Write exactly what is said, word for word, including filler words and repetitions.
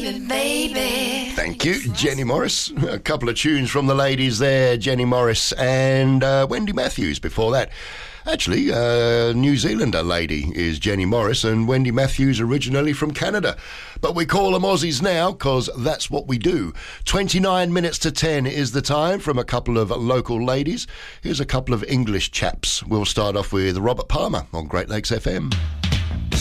baby, baby. Thank you, Jenny Morris. A couple of tunes from the ladies there, Jenny Morris and uh, Wendy Matthews before that. Actually, uh, New Zealander lady is Jenny Morris, and Wendy Matthews originally from Canada. But we call them Aussies now, because that's what we do. twenty-nine minutes to ten is the time from a couple of local ladies. Here's a couple of English chaps. We'll start off with Robert Palmer on Great Lakes F M.